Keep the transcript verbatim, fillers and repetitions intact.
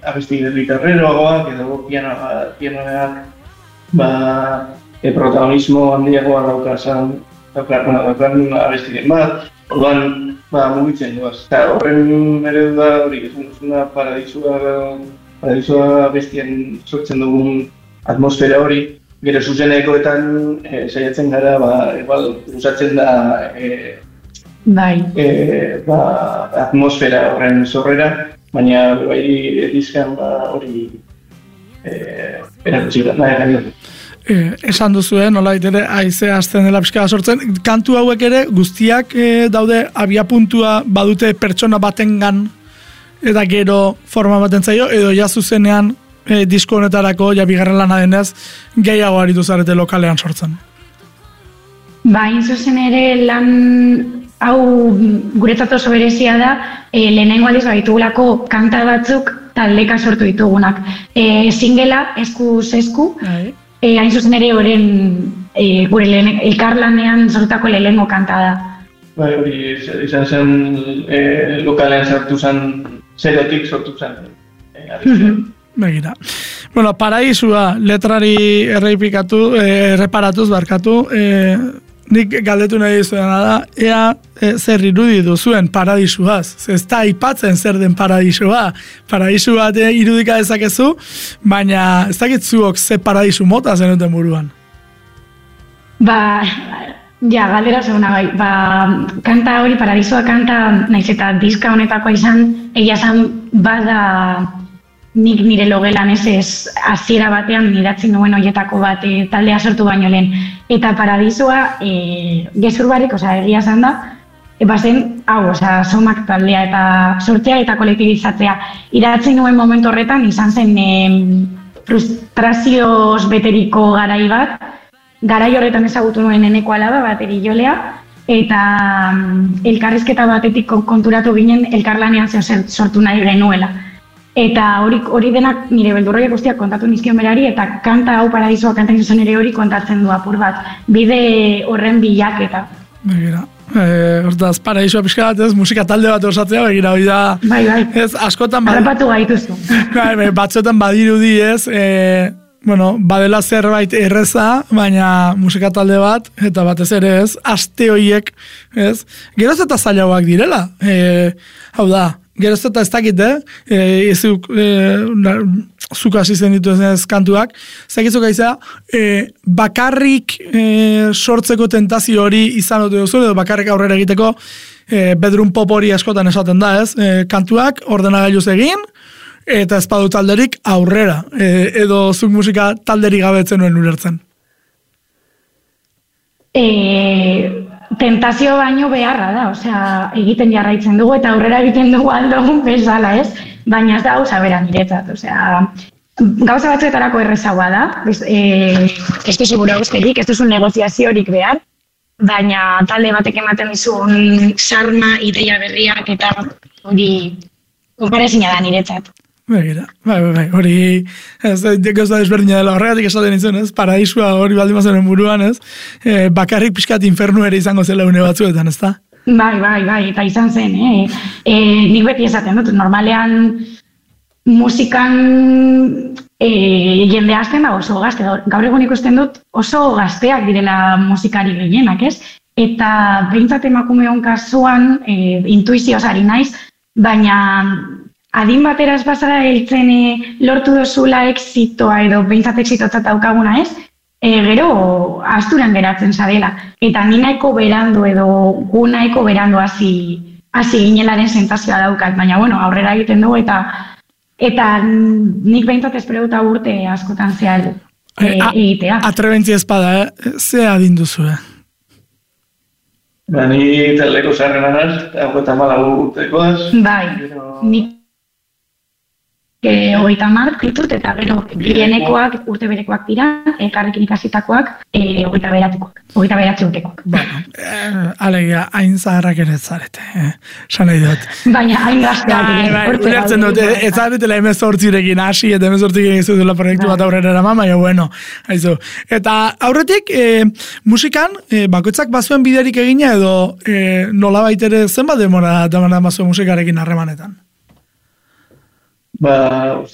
abesti herritarreroak edo pianoak ba, e, protagonismo handiagoa daukazan daukan abestiren bat, orduan ba, mugitzen duaz. Eta horren eredu da hori, ezuna paradisua, paradisua abestien sortzen dugun atmosfera hori, gero zuzenekoetan e, saiatzen gara, ba, igual, usatzen da e, bai. E, ba, atmosfera horren zorrera, baina bai edizkan ba, hori e, erakutsi da, nahi gani. Eh, esan duzue, nola ere haize hasten dela pixka sortzen, kantu hauek ere guztiak eh, daude abiapuntua badute pertsona batengan eta gero forma baten zaio, edo ja zuzenean eh, disko honetarako, ja bigarren lana denez, gehiago aritu zarete lokalean sortzen. Ba, zuzen ere lan hau guretzat oso berezia da, e, lehenengo aldiz baditugulako kanta batzuk taldeka sortu ditugunak. E, singela, eskuz esku, e, hain zuzen ere horren e, gure lehen, elkarlanean sortutako lehenengo kanta da. Bai, hori izan zen e, lokalean sortu zen, zerotik sortu zen. E, Begira. Bueno, paraisua letrari errepikatu, eh, erreparatuz barkatu, eh, nik galdetu nahi dizuena da, ea e, zer irudi duzuen paradisuaz. Ez da aipatzen zer den paradisua. Paradisu bat irudika dezakezu, baina ez dakit zuok ze paradisu mota zenuten buruan. Ba, ja, galdera zeuna bai. Ba, kanta hori, paradisua kanta, naiz eta diska honetakoa izan, egia zan bada nik nire logelan ez ez hasiera batean idatzi nuen hoietako bat e, taldea sortu baino lehen. Eta paradisua e, gezur barik, osea, egia zan da, e, bazen, hau, osea, somak taldea eta sortzea eta kolektibizatzea. Idatzi nuen momentu horretan, izan zen e, frustrazioz beteriko garai bat, garai horretan ezagutu nuen eneko alaba bateri jolea, eta um, elkarrizketa batetik konturatu ginen elkarlanean zer sortu nahi genuela. Eta hori hori denak nire beldurroiak guztiak kontatu nizkion berari, eta kanta hau paradisua kantain zuzen ere hori kontatzen du apur bat. Bide horren bilaketa. Begira, eh, hortaz, paradisua pixka bat ez, musika talde bat osatzea, begira, hori da... Bai, bai, ez, askotan... Harrapatu gaituzu. Bai, batzuetan badirudi ez, eh, bueno, badela zerbait erreza, baina musika talde bat, eta batez ere ez, aste horiek, ez, geroz eta zailagoak direla, eh, hau da, geroz eta ez dakit, eh? E, ezuk, e, zuk hasi zen ditu ez kantuak, zakizuk aiza, e, bakarrik e, sortzeko tentazio hori izan dut duzu, edo bakarrik aurrera egiteko e, bedroom pop hori askotan esaten da, ez? E, kantuak ordenagailuz egin, eta espadu talderik aurrera, e, edo zuk musika talderik gabetzen nuen ulertzen. E... Tentazio baino beharra da, osea, egiten jarraitzen dugu eta aurrera egiten dugu aldo bezala, ez? Baina ez da gauza bera niretzat, osea, gauza batzuetarako errezagoa da, e, ez duzu gure guzterik, ez duzu negoziaziorik behar, baina talde batek ematen dizun sarna, ideia berriak eta hori konparezina da niretzat. Begira, bai, bai, bai, hori, ez, gauza desberdina dela horregatik esaten izan, ez, paradisua hori baldin mazaren buruan, ez, e, bakarrik pixkat infernu ere izango zela une batzuetan, ez da? Bai, bai, bai, eta izan zen, eh? E, nik beti esaten dut, normalean musikan e, jende azten da oso gazte, gaur egun ikusten dut oso gazteak direla musikari gehienak, ez? Eta behintzat emakumeon kasuan e, intuizioz ari naiz, baina adin bateraz bazara heltzen e, lortu dozula exitoa edo behintzat exitotzat daukaguna ez, e, gero asturan geratzen zarela. Eta ni nahiko berandu edo gu nahiko berandu hasi hasi ginelaren sentazioa daukat, baina bueno, aurrera egiten dugu eta eta nik behintzat espero dut urte askotan zehar e, egitea. Atrebentzi ezpada, eh? Ze adin duzu, eh? Ba, ni taldeko zarrenan az, eta malagu urtekoaz. Bai, nik E, hogeita hamar ditut, eta gero bienekoak urte berekoak dira, elkarrekin ikasitakoak, e, hogeita beratikoak, hogeita beratzi urtekoak. Bueno, eh, alegia, hain zaharrak ere zarete, eh, san nahi dut. Baina hain gazteak ere. Ulertzen dut, ez zaretela emezortzirekin hasi, eta emezortzirekin ez dutela proiektu bat aurrera eraman, baina bueno, haizu. Eta aurretik, eh, musikan, eh, bakoitzak bazuen biderik egina, edo eh, nola baitere zenbat demora, demora bazuen musikarekin harremanetan? Ba,